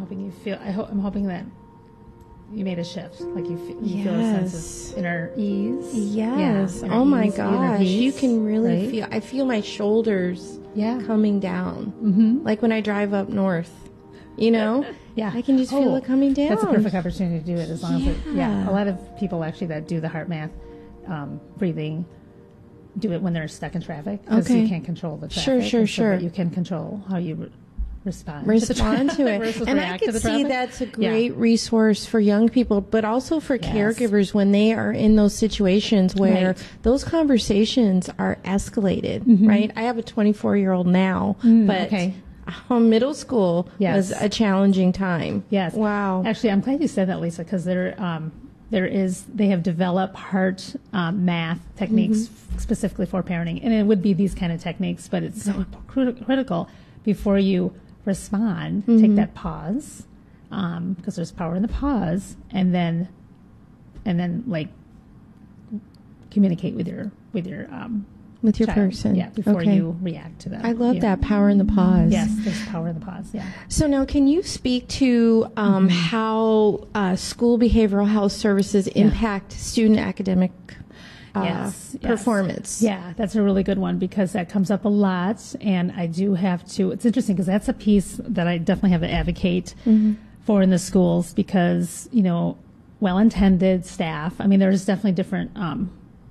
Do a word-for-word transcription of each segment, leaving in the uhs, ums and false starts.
hoping you feel. I hope I'm hoping that you made a shift. Like you, f- you yes. feel a sense of inner ease. Yes. Yeah, oh my ease, gosh. peace, You can really right? feel. I feel my shoulders. Yeah. Coming down. Mm-hmm. Like when I drive up north. You know. Yeah. I can just feel oh, it coming down. That's a perfect opportunity to do it as long yeah. as it. Yeah. A lot of people actually that do the heart math, um, breathing, do it when they're stuck in traffic because okay. you can't control the traffic. Sure, sure, and so sure. that you can control how you re- respond. Respond to, to it. versus And I react to could the see traffic. that's a great Yeah. resource for young people, but also for Yes. caregivers when they are in those situations where Right. those conversations are escalated, Mm-hmm. right? I have a twenty-four-year-old now, Mm, but okay. um, middle school Yes. was a challenging time. Yes. Wow. Actually, I'm glad you said that, Lisa, because there, um, there is they have developed heart um, math techniques Mm-hmm. f- specifically for parenting, and it would be these kind of techniques, but it's so crit- critical before you respond. Mm-hmm. Take that pause, because there's power in the pause, and then, and then like communicate with your with your um, With your child. person. Yeah, before Okay. you react to them. I love Yeah. that power in the pause. Yes, there's power in the pause. Yeah. So now, can you speak to um, Mm-hmm. how uh, school behavioral health services impact student academic uh, Yes, yes. performance? Yeah, that's a really good one because that comes up a lot, and I do have to. It's interesting because that's a piece that I definitely have to advocate Mm-hmm. for in the schools because you know, well-intended staff. I mean, there's definitely different um,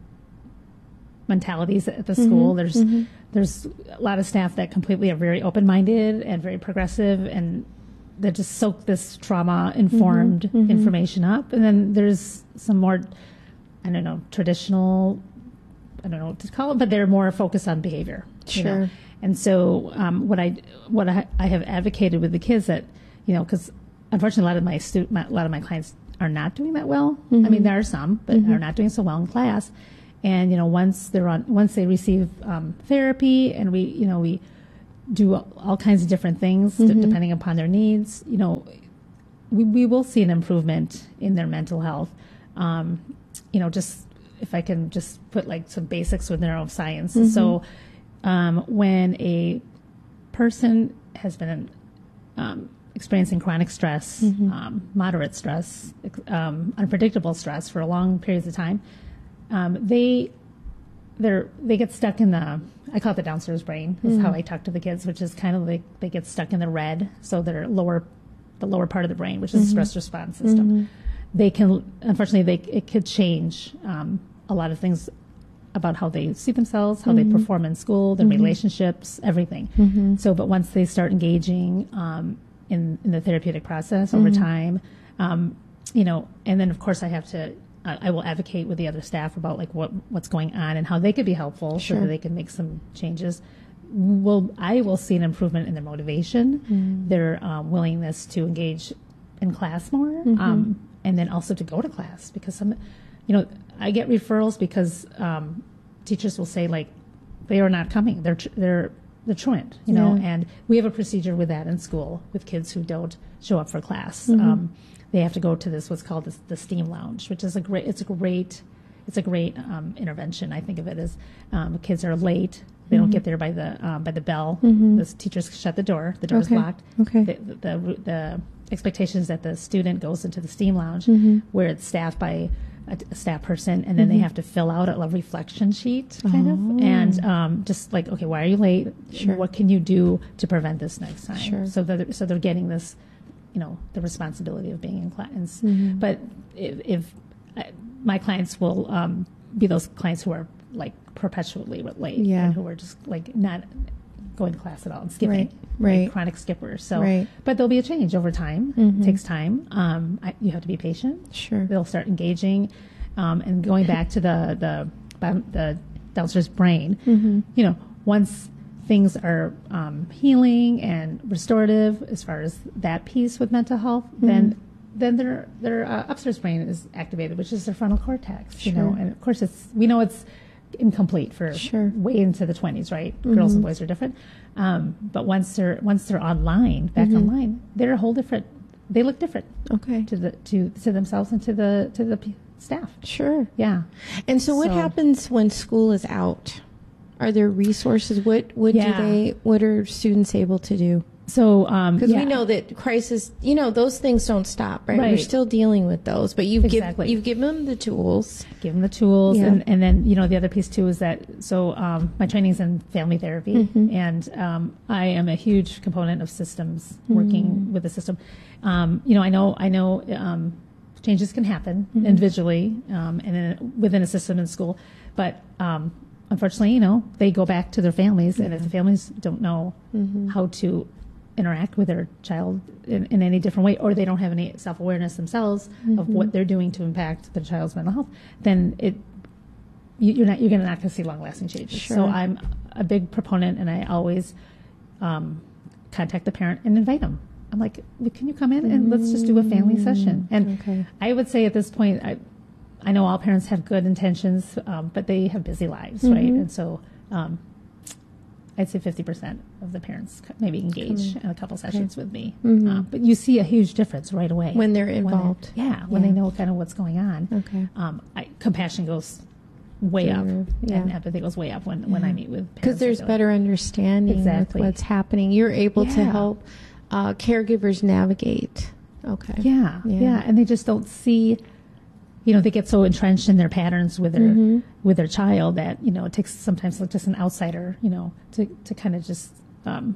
mentalities at the school. Mm-hmm. There's there's a lot of staff that completely are very open-minded and very progressive and that just soak this trauma-informed Mm-hmm. information up, and then there's some more. I don't know, traditional, I don't know what to call it, but they're more focused on behavior. You know? Sure. And so um, what I what I, I have advocated with the kids that, you know, because unfortunately a lot of my, stu- my a lot of my clients are not doing that well. Mm-hmm. I mean, there are some, but are not doing so well in class. And, you know, once they're on, once they receive um, therapy and we, you know, we do all kinds of different things Mm-hmm. d- depending upon their needs, you know, we, we will see an improvement in their mental health. Um, you know, just if I can just put like some basics with neuroscience. Mm-hmm. So um, when a person has been um, experiencing chronic stress, Mm-hmm. um, moderate stress, um, unpredictable stress for long periods of time, um, they they're they get stuck in the, I call it the downstairs brain, is Mm-hmm. how I talk to the kids, which is kind of like they get stuck in the red, so their lower the lower part of the brain, which is the stress response system. Mm-hmm. They can, unfortunately, they it could change um, a lot of things about how they see themselves, how Mm-hmm. they perform in school, their relationships, everything. Mm-hmm. So, but once they start engaging um, in, in the therapeutic process over Mm-hmm. time, um, you know, and then of course I have to, uh, I will advocate with the other staff about like what what's going on and how they could be helpful Sure. so that they can make some changes. Will I will see an improvement in their motivation, Mm-hmm. their um, willingness to engage in class more, Mm-hmm. um, and then also to go to class because some, you know, I get referrals because um, teachers will say like they are not coming. They're tr- they're they're truant, you know, Yeah. and we have a procedure with that in school with kids who don't show up for class. Mm-hmm. Um, they have to go to this what's called this, the STEAM lounge, which is a great. It's a great. It's a great um, intervention. I think of it as um, kids are late. They don't get there by the um, by the bell. Mm-hmm. The teachers shut the door. The door is Okay. locked. Okay. The, the, the, the expectation is that the student goes into the STEAM lounge Mm-hmm. where it's staffed by a, a staff person, and then they have to fill out a, a reflection sheet, kind Oh. of, and um, just like, okay, why are you late? Sure. What can you do to prevent this next time? Sure. So that so they're getting this, you know, the responsibility of being in class. Mm-hmm. But if, if uh, my clients will um, be those clients who are like perpetually late, Yeah. and who are just like not going to class at all and skipping, Right, like right. chronic skippers. So, Right. but there'll be a change over time. Mhm. It takes time. Um, I, you have to be patient. Sure. They'll start engaging, um, and going back to the the bottom- the downstairs brain. Mm-hmm. You know, once things are um, healing and restorative, as far as that piece with mental health, Mm-hmm. then then their their uh, upstairs brain is activated, which is their frontal cortex. You know, Sure. and of course it's we know it's incomplete for Sure. way into the twenties, right? Girls and boys are different, um, but once they're once they're online, back Mhm. online, they're a whole different. They look different Okay. to the to to themselves and to the to the p- staff. Sure. Yeah. And so what So- happens when school is out? Are there resources? What what Yeah. do they what are students able to do? So, um, Because yeah. we know that crisis, you know, those things don't stop, right? Right. We're still dealing with those, but you've Exactly. give, you've given them the tools. give them the tools, Yeah. and, and then you know the other piece too is that so um, my training's in family therapy, Mm-hmm. and um, I am a huge component of systems, working Mm-hmm. with the system. Um, you know, I know I know um, changes can happen Mm-hmm. individually um, and in, within a system in school, but um, unfortunately, you know, they go back to their families, and if the families don't know Mm-hmm. how to interact with their child in, in any different way, or they don't have any self-awareness themselves Mm-hmm. of what they're doing to impact their child's mental health, then it you, you're not you're gonna not going to see long-lasting changes. Sure. So I'm a big proponent, and I always um, contact the parent and invite them. I'm like, can you come in and let's just do a family session? And Okay. I would say at this point, I I know all parents have good intentions, um, but they have busy lives, right? And so. Um, I'd say fifty percent of the parents c- maybe engage in a couple sessions with me. Uh, but you see a huge difference right away. When they're involved. yeah, when Yeah. they know kind of what's going on. Okay. Um, I, compassion goes way up, Sure, yeah. and empathy goes way up when, when I meet with parents. Because there's I feel better understanding Exactly. with what's happening. You're able to Yeah. help uh, caregivers navigate. Okay. like, yeah, Yeah. yeah, and they just don't see. You know, they get so entrenched in their patterns with their Mm-hmm. with their child that you know it takes sometimes like just an outsider, you know, to to kind of just um,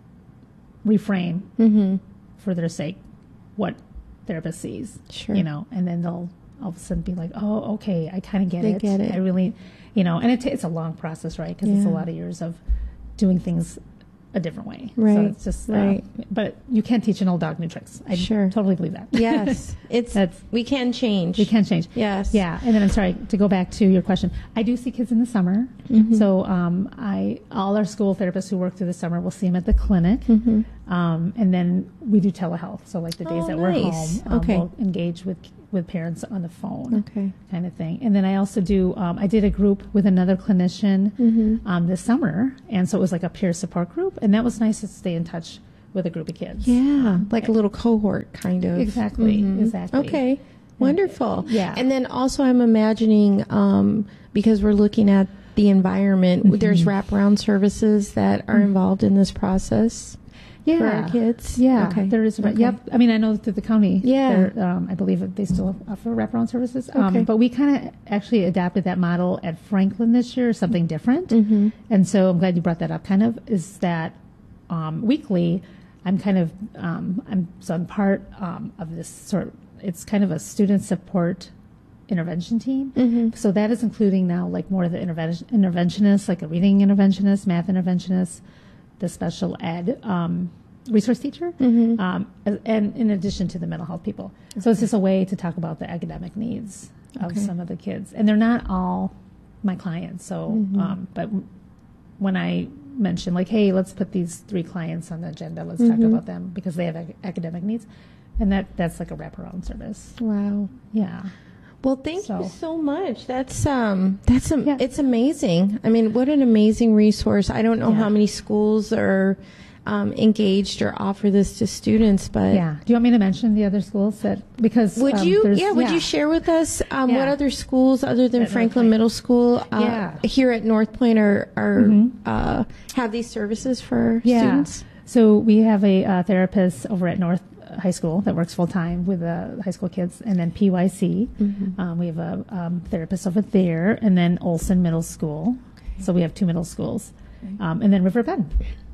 reframe Mm-hmm. for their sake what therapist sees. Sure. You know, and then they'll all of a sudden be like, oh, okay, I kind of get They it. get it. I really, you know, and it t- it's a long process, right? Because it's a Yeah. lot of years of doing things a different way. Right, So it's just, right. uh, but you can't teach an old dog new tricks. I Sure. totally believe that. Yes. It's That's- we can change. We can change. Yes. Yeah, and then I'm sorry to go back to your question. I do see kids in the summer, Mm-hmm. so um, I all our school therapists who work through the summer will see them at the clinic, Mm-hmm. um, and then we do telehealth. So like the days Oh, that we're nice. home, um, Okay. we'll engage with with parents on the phone, Okay. kind of thing. And then I also do. Um, I did a group with another clinician Mm-hmm. um, this summer, and so it was like a peer support group, and that was nice to stay in touch with a group of kids. Yeah, like a little cohort, kind of. Exactly, Mhm. exactly. Okay, wonderful. Yeah. And then also, I'm imagining um, because we're looking at the environment, Mm-hmm. there's wraparound services that are involved in this process Yeah. for our kids. Yeah, Okay. there is. Okay. Yep. I mean, I know through the county. Yeah. there, Um, I believe that they still offer wraparound services. Um, Okay. But we kind of actually adapted that model at Franklin this year, something different. Mm-hmm. And so I'm glad you brought that up. Kind of is that um, weekly, I'm kind of um, I'm so I'm part um, of this sort. It's kind of a student support intervention team. Mm-hmm. So that is including now like more of the intervention interventionists, like a reading interventionist, math interventionist, the special ed um, resource teacher, Mm-hmm. um, and in addition to the mental health people. So it's just a way to talk about the academic needs of Okay. some of the kids, and they're not all my clients. So, Mm-hmm. um, but when I mention like, hey, let's put these three clients on the agenda, let's talk Mhm. about them because they have ac- academic needs, and that that's like a wraparound service. Wow. Yeah. Well, thank So- you so much. That's um, that's am- Yeah. it's amazing. I mean, what an amazing resource. I don't know Yeah. how many schools are um, engaged or offer this to students, but Yeah. Do you want me to mention the other schools that because would um, you? there's- Yeah, would you share with us um, what Yeah. other schools other than At North Franklin Point. Middle School uh, Yeah. here at North Point are are Mhm. uh, have these services for Yeah. students? So we have a uh, therapist over at North High School that works full time with the high school kids, and then P Y C. Mm-hmm. Um, we have a um, therapist over there, and then Olson Middle School. So we have two middle schools, um, and then River Bend.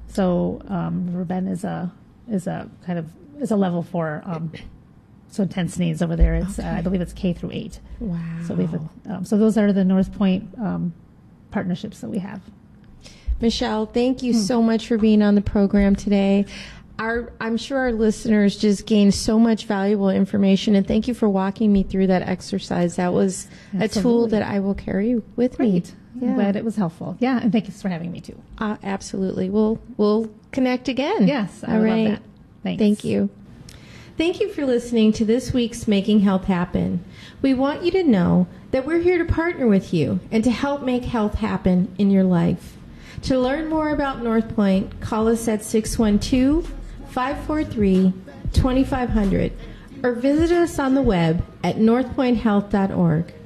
So um, River Bend is a is a kind of is a level four. Um, so intense needs over there. It's uh, I Okay. believe it's K through eight. Wow. So we've um, so those are the North Point um, partnerships that we have. Michelle, thank Hmm. you so much for being on the program today. Our, I'm sure our listeners just gained so much valuable information, and thank you for walking me through that exercise. That was a tool Absolutely. that I will carry with Great. me. I'm Yeah. glad it was helpful. Yeah, and thank you for having me too. Uh, absolutely. We'll we'll connect again. Yes, I All would right. love that. Thanks. Thank you. Thank you for listening to this week's Making Health Happen. We want you to know that we're here to partner with you and to help make health happen in your life. To learn more about North Point, call us at six one two, five four three, two five zero zero or visit us on the web at north point health dot org.